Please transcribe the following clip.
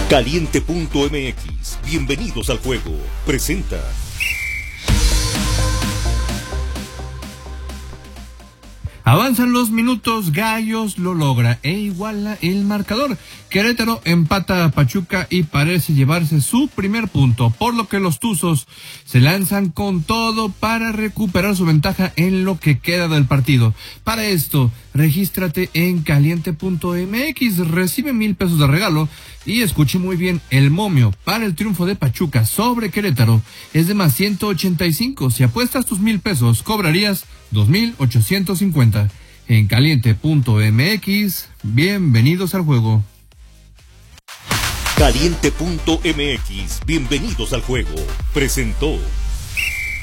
Caliente.mx, bienvenidos al juego, presenta. Avanzan los minutos, Gallos lo logra e iguala el marcador. Querétaro empata a Pachuca y parece llevarse su primer punto, por lo que los Tuzos se lanzan con todo para recuperar su ventaja en lo que queda del partido. Para esto, regístrate en Caliente.mx, recibe 1,000 pesos de regalo y escuche muy bien, el momio para el triunfo de Pachuca sobre Querétaro es de más 185. Si apuestas tus 1,000 pesos, cobrarías 2,850. En Caliente.mx, bienvenidos al juego. Caliente.mx, bienvenidos al juego, presentó.